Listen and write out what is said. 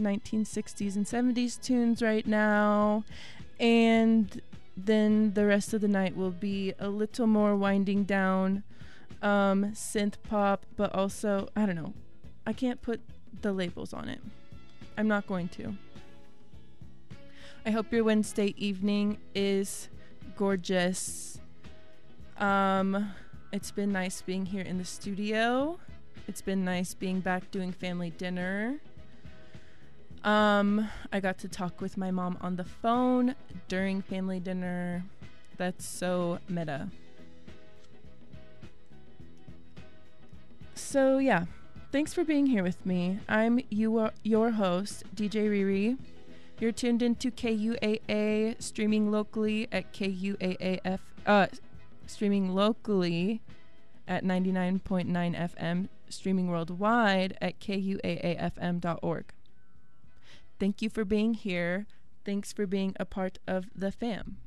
1960s and 70s tunes right now. And then the rest of the night will be a little more winding down, synth pop, but also, I don't know. I can't put the labels on it. I'm not going to. I hope your Wednesday evening is gorgeous. It's been nice being here in the studio. It's been nice being back doing family dinner. I got to talk with my mom on the phone during family dinner. That's so meta. So yeah, thanks for being here with me. I'm your host, DJ Riri. You're tuned into KUAA, streaming locally at streaming locally at 99.9 FM, streaming worldwide at kuaafm.org. Thank you for being here. Thanks for being a part of the fam.